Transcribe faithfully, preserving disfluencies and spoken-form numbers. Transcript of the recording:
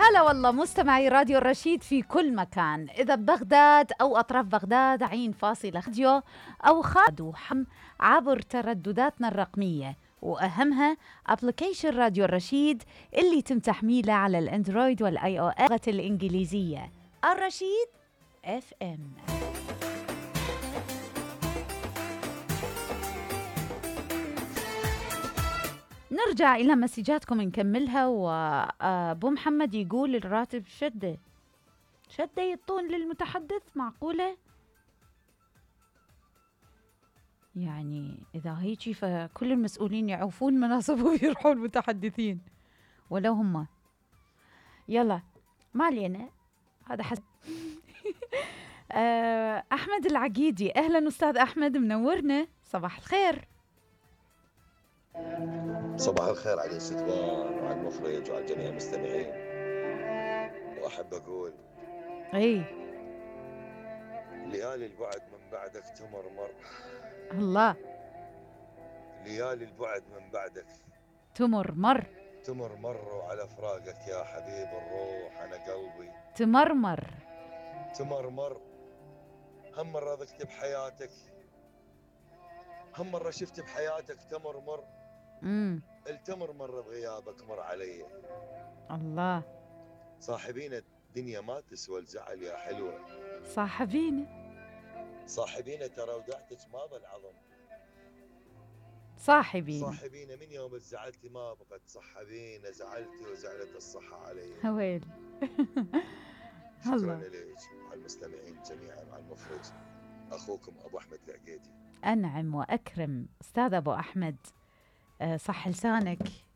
هلا والله مستمعي راديو الرشيد في كل مكان، إذا ببغداد أو أطراف بغداد عين فاصلة راديو أو خادوا حم عبر تردداتنا الرقمية، وأهمها أبليكيشن راديو الرشيد اللي يتم تحميله على الأندرويد والآي أو إس الإنجليزية الرشيد اف ام. نرجع إلى مسجاتكم نكملها. وأبو محمد يقول الراتب شدة شدة يطون للمتحدث، معقولة؟ يعني إذا هيجي فكل المسؤولين يعوفون مناصب ويروحون المتحدثين ولو هم. يلا ما علينا، هذا حسب. أحمد العقيدي، أهلا أستاذ أحمد، منورنا، صباح الخير. صباح الخير على الاستثمار وعلى المخرج وعلى جميع المستمعين. وأحب أقول أي ليالي البعد من بعدك تمرمر، الله، ليالي البعد من بعدك تمرمر تمرمر، وعلى فراقك يا حبيب الروح أنا قلبي تمرمر تمرمر. هم مرة ذقت بحياتك، هم مرة شفت بحياتك تمرمر. امم التمرمر بغيابك مر علي. الله، صاحبين الدنيا ما تسوى الزعل يا حلوة، صاحبيني صاحبين ترى ودعتك ما بالعظم، صاحبيني صاحبينا من يوم زعلتي ما بقت صحبينا، زعلتي وزعلت الصحة علي. هويل. شكرا لك وعلى المستمعين جميعا وعلى المخرج، أخوكم أبو أحمد العقيدي. أنعم وأكرم أستاذ أبو أحمد، صح لسانك.